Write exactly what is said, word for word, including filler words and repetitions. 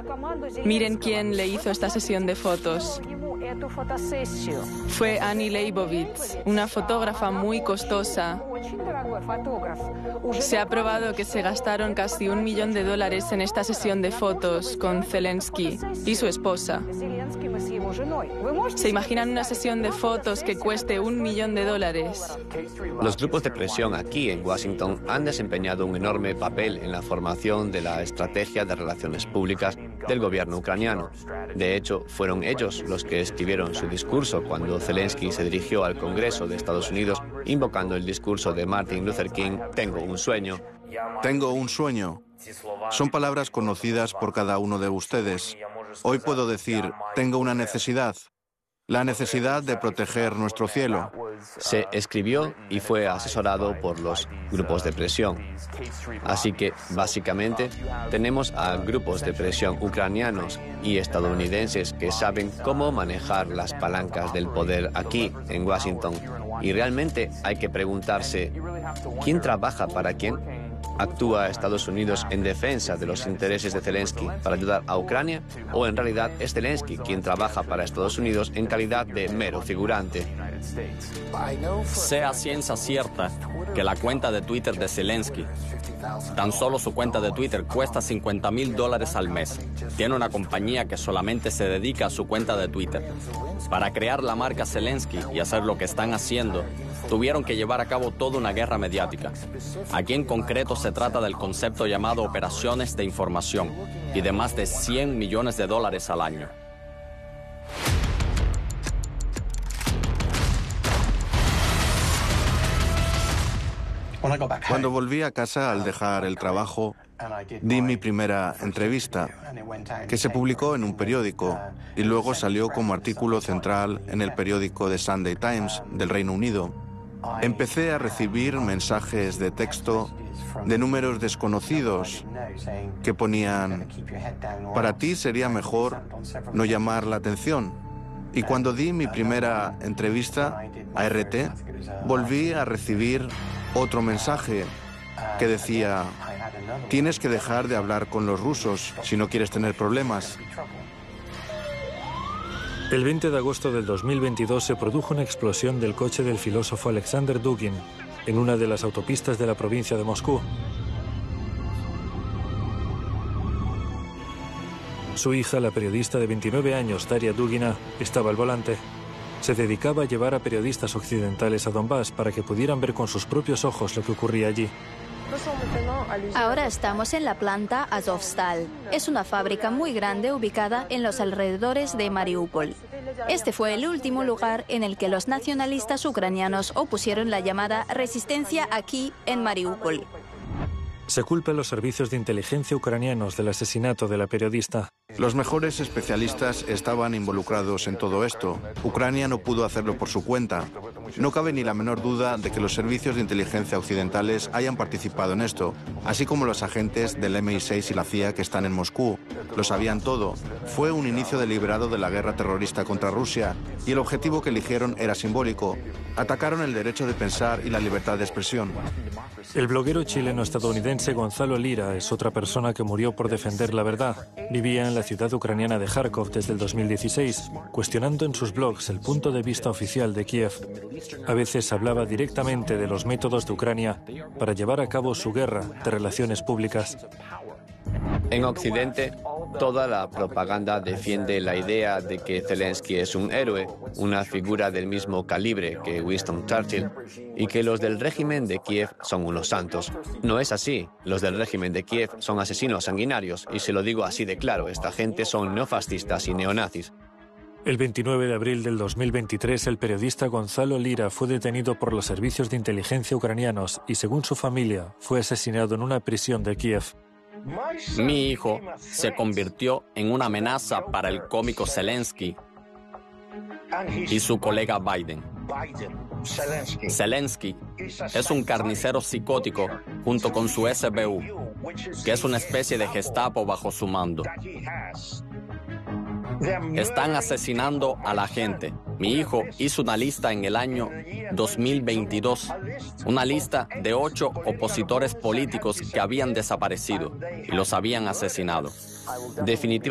Miren quién le hizo esta sesión de fotos. Fue Annie Leibovitz, una fotógrafa muy costosa. Se ha probado que se gastaron casi un millón de dólares en esta sesión de fotos con Zelensky y su esposa. ¿Se imaginan una sesión de fotos que cueste un millón de dólares? Los grupos de presión aquí en Washington han desempeñado un enorme papel en la formación de la estrategia de relaciones públicas del gobierno ucraniano. De hecho, fueron ellos los que escribieron su discurso cuando Zelensky se dirigió al Congreso de Estados Unidos invocando el discurso de Martin Luther King, "Tengo un sueño". Tengo un sueño. Son palabras conocidas por cada uno de ustedes. Hoy puedo decir, tengo una necesidad. La necesidad de proteger nuestro cielo. Se escribió y fue asesorado por los grupos de presión. Así que, básicamente, tenemos a grupos de presión ucranianos y estadounidenses que saben cómo manejar las palancas del poder aquí, en Washington. Y realmente hay que preguntarse, ¿quién trabaja para quién? ¿Actúa Estados Unidos en defensa de los intereses de Zelensky para ayudar a Ucrania? ¿O en realidad es Zelensky quien trabaja para Estados Unidos en calidad de mero figurante? Sé a ciencia cierta que la cuenta de Twitter de Zelensky, tan solo su cuenta de Twitter cuesta cincuenta mil dólares al mes. Tiene una compañía que solamente se dedica a su cuenta de Twitter. Para crear la marca Zelensky y hacer lo que están haciendo, tuvieron que llevar a cabo toda una guerra mediática. Aquí en concreto se trata del concepto llamado operaciones de información y de más de cien millones de dólares al año. Cuando volví a casa al dejar el trabajo, di mi primera entrevista, que se publicó en un periódico y luego salió como artículo central en el periódico The Sunday Times del Reino Unido. Empecé a recibir mensajes de texto de números desconocidos que ponían, para ti sería mejor no llamar la atención. Y cuando di mi primera entrevista a R T, volví a recibir otro mensaje que decía, tienes que dejar de hablar con los rusos si no quieres tener problemas. El veinte de agosto del dos mil veintidós se produjo una explosión del coche del filósofo Alexander Dugin en una de las autopistas de la provincia de Moscú. Su hija, la periodista de veintinueve años, Daria Dugina, estaba al volante. Se dedicaba a llevar a periodistas occidentales a Donbass para que pudieran ver con sus propios ojos lo que ocurría allí. Ahora estamos en la planta Azovstal. Es una fábrica muy grande ubicada en los alrededores de Mariupol. Este fue el último lugar en el que los nacionalistas ucranianos opusieron la llamada resistencia aquí en Mariupol. Se culpa a los servicios de inteligencia ucranianos del asesinato de la periodista. Los mejores especialistas estaban involucrados en todo esto. Ucrania no pudo hacerlo por su cuenta. No cabe ni la menor duda de que los servicios de inteligencia occidentales hayan participado en esto, así como los agentes del eme i seis y la ce i a que están en Moscú. Lo sabían todo. Fue un inicio deliberado de la guerra terrorista contra Rusia, y el objetivo que eligieron era simbólico. Atacaron el derecho de pensar y la libertad de expresión. El bloguero chileno-estadounidense Gonzalo Lira es otra persona que murió por defender la verdad. Vivía en la ciudad ucraniana de Kharkov desde el dos mil dieciséis, cuestionando en sus blogs el punto de vista oficial de Kiev. A veces hablaba directamente de los métodos de Ucrania para llevar a cabo su guerra de relaciones públicas. En Occidente, toda la propaganda defiende la idea de que Zelensky es un héroe, una figura del mismo calibre que Winston Churchill, y que los del régimen de Kiev son unos santos. No es así. Los del régimen de Kiev son asesinos sanguinarios, y se lo digo así de claro, esta gente son neofascistas y neonazis. El veintinueve de abril del dos mil veintitrés, el periodista Gonzalo Lira fue detenido por los servicios de inteligencia ucranianos y, según su familia, fue asesinado en una prisión de Kiev. Mi hijo se convirtió en una amenaza para el cómico Zelensky y su colega Biden. Zelensky es un carnicero psicótico junto con su ese be u, que es una especie de Gestapo bajo su mando. Están asesinando a la gente. Mi hijo hizo una lista en el año dos mil veintidós, una lista de ocho opositores políticos que habían desaparecido y los habían asesinado. Definitivamente